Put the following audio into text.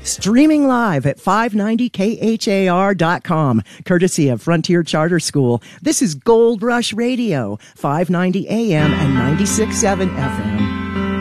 Streaming live at 590khar.com, courtesy of Frontier Charter School. This is Gold Rush Radio, 590 AM and 96.7 FM.